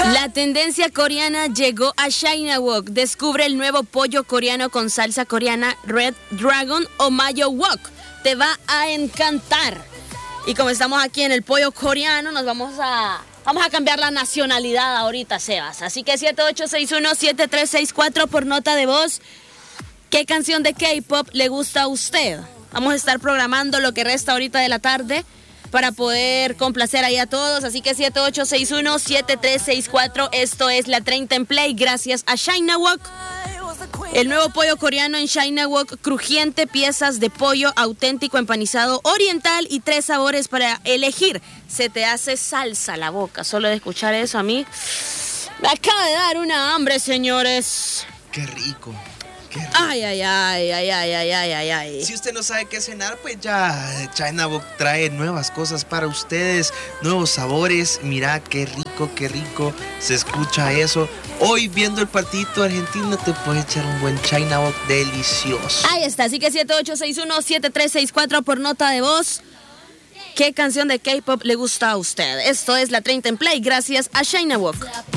La tendencia coreana llegó a China Wok. Descubre el nuevo pollo coreano con salsa coreana Red Dragon o Mayo Wok. Te va a encantar. Y como estamos aquí en el pollo coreano, vamos a cambiar la nacionalidad ahorita, Sebas. Así que 7861-7364 por nota de voz. ¿Qué canción de K-pop le gusta a usted? Vamos a estar programando lo que resta ahorita de la tarde para poder complacer ahí a todos. Así que 7861-7364. Esto es la 30 en Play gracias a China Wok. El nuevo pollo coreano en China Wok, crujiente, piezas de pollo auténtico empanizado oriental y 3 sabores para elegir. Se te hace salsa la boca. Solo de escuchar eso a mí me acaba de dar una hambre, señores. Qué rico. Ay. Si usted no sabe qué cenar, pues ya China Wok trae nuevas cosas para ustedes, nuevos sabores. Mira qué rico se escucha eso. Hoy viendo el partidito argentino te puedes echar un buen China Wok delicioso. Ahí está, así que 7861-7364 por nota de voz. ¿Qué canción de K-pop le gusta a usted? Esto es la 30 en Play gracias a China Wok.